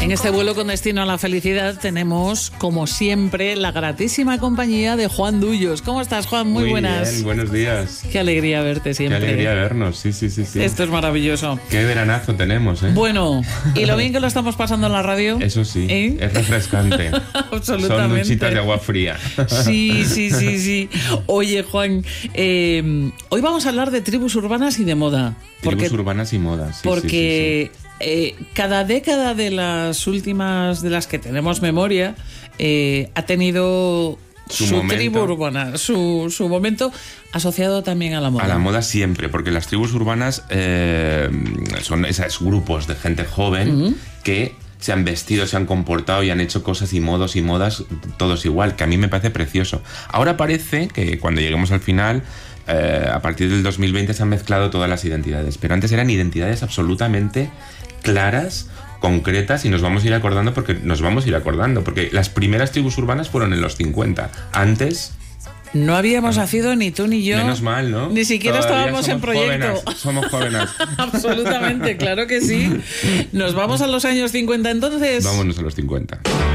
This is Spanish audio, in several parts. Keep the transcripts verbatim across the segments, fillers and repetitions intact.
En este vuelo con destino a la felicidad tenemos, como siempre, la gratísima compañía de Juan Dullos. ¿Cómo estás, Juan? Muy, Muy buenas. Bien, buenos días. Qué alegría verte siempre. Qué alegría vernos, sí, sí, sí, sí. Esto es maravilloso. Qué veranazo tenemos, ¿eh? Bueno, ¿y lo bien que lo estamos pasando en la radio? Eso sí, ¿Eh? es refrescante. Absolutamente. Son duchitas de agua fría. Sí, sí, sí, sí. Oye, Juan, eh, hoy vamos a hablar de tribus urbanas y de moda. Tribus Porque, urbanas y modas, sí, porque sí, sí, sí. Eh, cada década de las últimas de las que tenemos memoria eh, ha tenido Su su, momento. tribu urbana, su, su momento asociado también a la moda. A la moda siempre, porque las tribus urbanas eh, son esos grupos de gente joven uh-huh. que se han vestido, se han comportado y han hecho cosas y modos y modas todos igual, que a mí me parece precioso. Ahora parece que cuando lleguemos al final, eh, a partir del dos mil veinte se han mezclado todas las identidades, pero antes eran identidades absolutamente claras, concretas, y nos vamos a ir acordando porque nos vamos a ir acordando, porque las primeras tribus urbanas fueron en los cincuenta. Antes... No habíamos nacido ni tú ni yo. Menos mal, ¿no? Ni siquiera Todavía estábamos en proyecto. Jóvenes, somos jóvenes. Absolutamente, claro que sí. Nos vamos a los años cincuenta entonces. Vámonos a los cincuenta.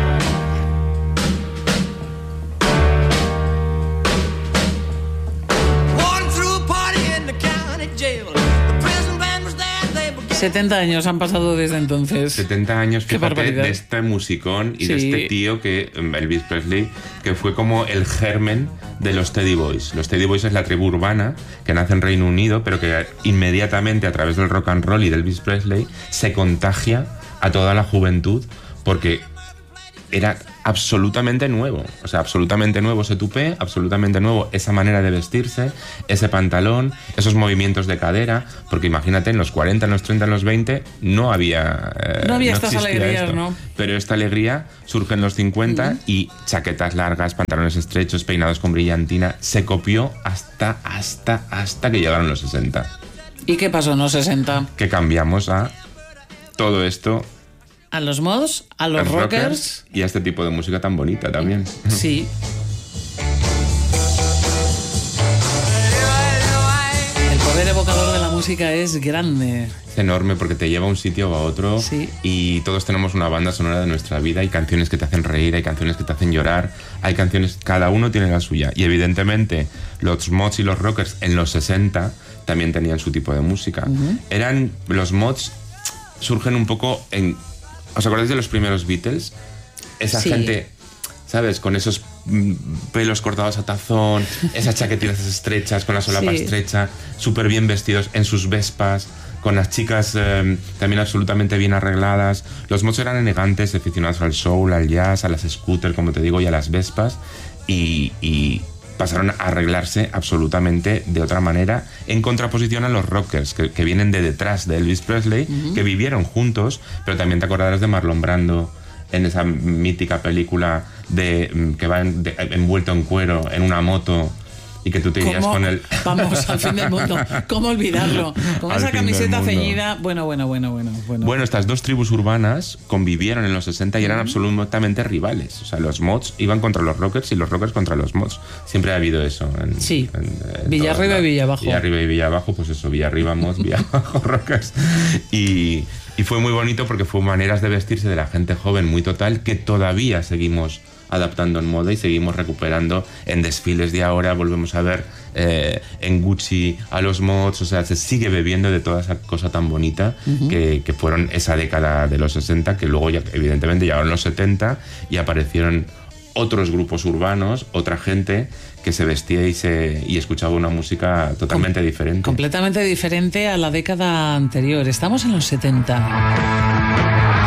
setenta años han pasado desde entonces. setenta años, Qué fíjate, barbaridad. de este musicón y Sí. de este tío que, Elvis Presley, que fue como el germen de los Teddy Boys. Los Teddy Boys es la tribu urbana que nace en Reino Unido, pero que inmediatamente a través del rock and roll y de Elvis Presley se contagia a toda la juventud porque era absolutamente nuevo, o sea, absolutamente nuevo ese tupé, absolutamente nuevo esa manera de vestirse, ese pantalón, esos movimientos de cadera, porque imagínate, en los cuarenta, en los treinta, en los veinte no había... Eh, no había no estas existía alegrías, esto. ¿no? Pero esta alegría surge en los cincuenta uh-huh. y chaquetas largas, pantalones estrechos, peinados con brillantina, se copió hasta, hasta, hasta que llegaron los sesenta. ¿Y qué pasó en los sesenta? Que cambiamos a todo esto... A los mods, a los, los rockers, rockers y a este tipo de música tan bonita también. Sí. El poder evocador de la música es grande. Es enorme porque te lleva a un sitio o a otro. Sí. Y todos tenemos una banda sonora de nuestra vida. Hay canciones que te hacen reír, hay canciones que te hacen llorar, hay canciones, cada uno tiene la suya. Y evidentemente los mods y los rockers en los sesenta también tenían su tipo de música. Uh-huh. Eran, los mods surgen un poco en... ¿Os acordáis de los primeros Beatles? Esa sí. gente, ¿sabes? Con esos pelos cortados a tazón, esas chaquetitas estrechas, con la solapa sí. estrecha, súper bien vestidos en sus Vespas, con las chicas eh, también absolutamente bien arregladas. Los mods eran elegantes, aficionados al soul, al jazz, a las scooters, como te digo, y a las Vespas. Y... y pasaron a arreglarse absolutamente de otra manera, en contraposición a los rockers que, que vienen de detrás de Elvis Presley, uh-huh. que vivieron juntos, pero también te acordarás de Marlon Brando en esa mítica película de que va en, de, envuelto en cuero en una moto y que tú te irías con él. Vamos, al fin del mundo. ¿Cómo olvidarlo? Con al esa camiseta ceñida. Bueno, bueno, bueno, bueno, bueno. Bueno, estas dos tribus urbanas convivieron en los sesenta y eran uh-huh. absolutamente rivales. O sea, los mods iban contra los rockers y los rockers contra los mods. Siempre ha habido eso. En, sí. En, en Villarriba y Villabajo. Villarriba y Villabajo, pues eso. Villarriba, mods, Villabajo, rockers. Y, y fue muy bonito porque fue maneras de vestirse de la gente joven muy total que todavía seguimos adaptando en moda y seguimos recuperando en desfiles de ahora. Volvemos a ver eh, en Gucci a los mods, o sea, se sigue bebiendo de toda esa cosa tan bonita uh-huh. que, que fueron esa década de los sesenta, que luego ya evidentemente llegaron los setenta y aparecieron otros grupos urbanos, otra gente que se vestía y, se, y escuchaba una música totalmente Com- diferente. Completamente diferente a la década anterior. Estamos en los setenta.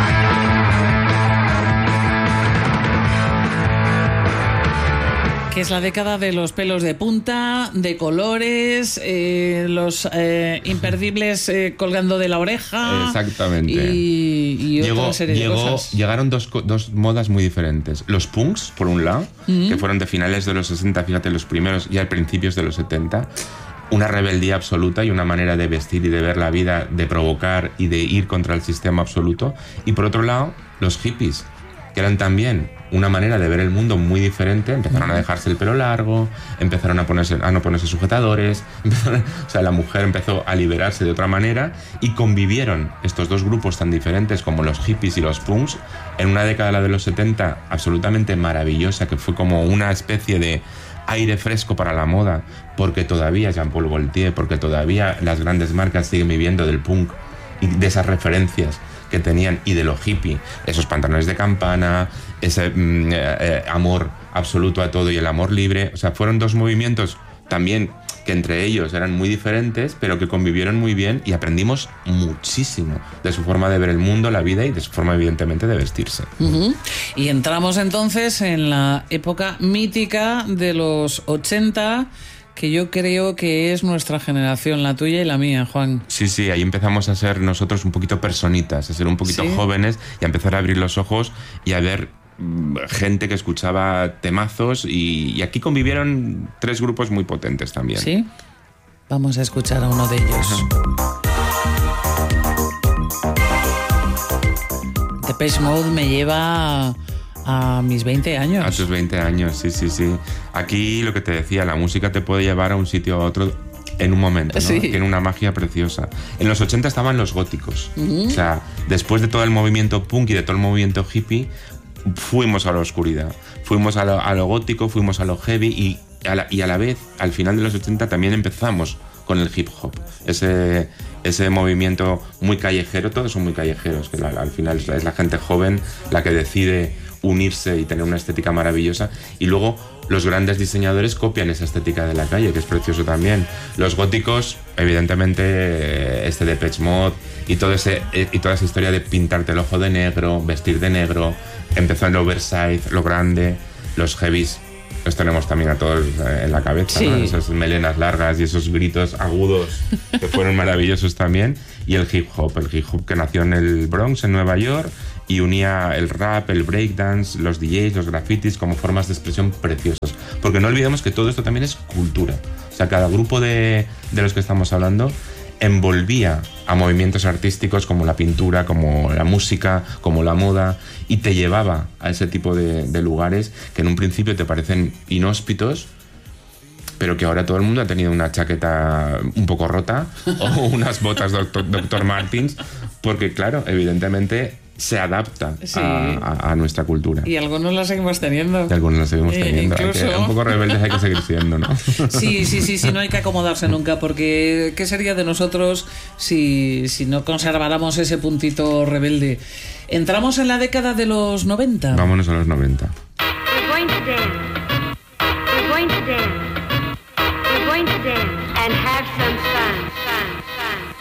Que es la década de los pelos de punta, de colores, eh, los eh, imperdibles eh, colgando de la oreja. Exactamente. Y, y llegó, otra serie llegó, de cosas. Llegaron dos, dos modas muy diferentes. Los punks, por un lado, uh-huh. que fueron de finales de los sesenta, fíjate, los primeros, y a principios de los setenta. Una rebeldía absoluta y una manera de vestir y de ver la vida, de provocar y de ir contra el sistema absoluto. Y por otro lado, los hippies, que eran también una manera de ver el mundo muy diferente. Empezaron a dejarse el pelo largo, empezaron a, ponerse, a no ponerse sujetadores, empezaron, o sea, la mujer empezó a liberarse de otra manera y convivieron estos dos grupos tan diferentes como los hippies y los punks en una década, la de los setenta, absolutamente maravillosa, que fue como una especie de aire fresco para la moda, porque todavía Jean-Paul Gaultier, porque todavía las grandes marcas siguen viviendo del punk y de esas referencias que tenían y de lo hippie, esos pantalones de campana, ese mm, eh, amor absoluto a todo y el amor libre. O sea, fueron dos movimientos también que entre ellos eran muy diferentes, pero que convivieron muy bien y aprendimos muchísimo de su forma de ver el mundo, la vida y de su forma, evidentemente, de vestirse. Uh-huh. Y entramos entonces en la época mítica de los ochenta, que yo creo que es nuestra generación, la tuya y la mía, Juan. Sí, sí, ahí empezamos a ser nosotros un poquito personitas, a ser un poquito ¿Sí? jóvenes y a empezar a abrir los ojos y a ver gente que escuchaba temazos y, y aquí convivieron tres grupos muy potentes también. Sí, vamos a escuchar a uno de ellos. Depeche Mode me lleva a mis veinte años. A tus veinte años, sí, sí, sí. Aquí lo que te decía, la música te puede llevar a un sitio a otro en un momento, ¿no? Sí. Tiene una magia preciosa. En los ochenta estaban los góticos. Uh-huh. O sea, después de todo el movimiento punk y de todo el movimiento hippie, fuimos a la oscuridad, fuimos a lo, a lo gótico, fuimos a lo heavy y a, la, y a la vez, al final de los ochenta también empezamos con el hip hop, ese, ese movimiento muy callejero. Todos son muy callejeros, que la, al final es la gente joven la que decide unirse y tener una estética maravillosa, y luego los grandes diseñadores copian esa estética de la calle, que es precioso también. Los góticos, evidentemente, este Depeche Mode y, todo ese, y toda esa historia de pintarte el ojo de negro, vestir de negro, empezó en lo oversize, lo grande. Los heavies los tenemos también a todos en la cabeza, sí. ¿no? Esas melenas largas y esos gritos agudos que fueron maravillosos también. Y el hip hop, el hip hop que nació en el Bronx, en Nueva York, y unía el rap, el breakdance, los D Js, los grafitis como formas de expresión preciosas. Porque no olvidemos que todo esto también es cultura. O sea, cada grupo de, de los que estamos hablando envolvía a movimientos artísticos como la pintura, como la música, como la moda, y te llevaba a ese tipo de, de lugares que en un principio te parecen inhóspitos, pero que ahora todo el mundo ha tenido una chaqueta un poco rota o unas botas doctor, doctor Martens, porque claro, evidentemente se adapta sí. a, a, a nuestra cultura. Y algunos la seguimos teniendo. Y algunos la seguimos eh, teniendo. Incluso... Hay que, un poco rebeldes hay que seguir siendo, ¿no? Sí, sí, sí, sí, no hay que acomodarse nunca, porque ¿qué sería de nosotros si, si no conserváramos ese puntito rebelde? Entramos en la década de los noventa. Vámonos a los noventa. We're going to dance. We're going to dance. We're going to dance and have some fun, fun, fun.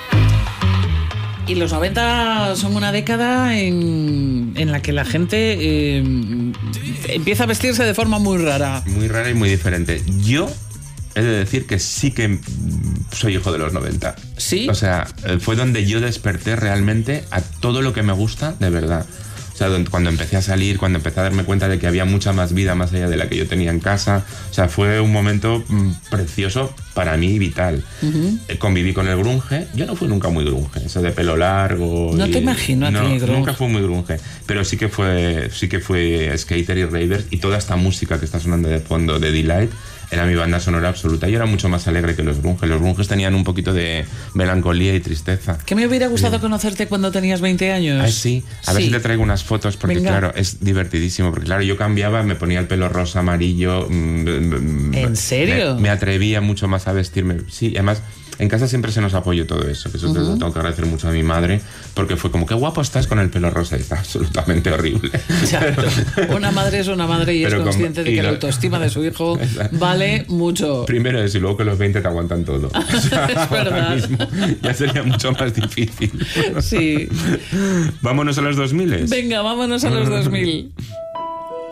Y los noventa son una década en, en la que la gente eh, empieza a vestirse de forma muy rara. Muy rara y muy diferente. Yo he de decir que sí que soy hijo de los noventa. ¿Sí? O sea, fue donde yo desperté realmente a todo lo que me gusta de verdad. O sea, cuando empecé a salir, cuando empecé a darme cuenta de que había mucha más vida más allá de la que yo tenía en casa. O sea, fue un momento mm, precioso para mí, vital. Uh-huh. Eh, conviví con el grunge. Yo no fui nunca muy grunge, eso de pelo largo. No y, te imagino a no, ti, grunge. Nunca fui muy grunge, pero sí que fue, sí que fue skater y ravers, y toda esta música que está sonando de fondo de Delight era mi banda sonora absoluta. Yo era mucho más alegre que los grunges. Los grunges tenían un poquito de melancolía y tristeza. Que me hubiera gustado sí. conocerte cuando tenías veinte años. Ah, sí, a sí. ver si te traigo unas fotos, porque Venga. claro, es divertidísimo. Porque claro, yo cambiaba, me ponía el pelo rosa, amarillo. ¿En serio? Me, me atrevía mucho más a vestirme. Sí, además, en casa siempre se nos apoyó todo eso. Que eso uh-huh. te tengo que agradecer mucho a mi madre, porque fue como, qué guapo estás con el pelo rosa. Y está absolutamente horrible. Exacto. Una madre es una madre y Pero es consciente con, de que lo, la autoestima de su hijo vale mucho. Primero es, y luego que los veinte te aguantan todo. O sea, es verdad. Mismo ya sería mucho más difícil. Sí. Vámonos a los dos mil. Venga, vámonos a los dos mil.